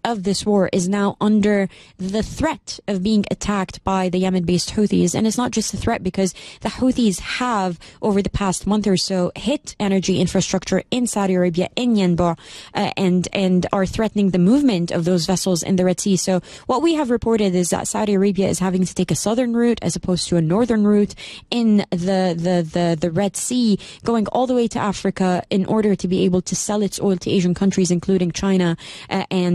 of this war is now under the threat of being attacked by the Yemen-based Houthis. And it's not just a threat, because the Houthis have, over the past month or so, hit energy infrastructure in Saudi Arabia, in Yanbu, and are threatening the movement of those vessels in the Red Sea. So what we have reported is that Saudi Arabia is having to take a southern route as opposed to a northern route in the Red Sea, going all the way to Africa in order to be able to sell its oil to Asian countries, including China and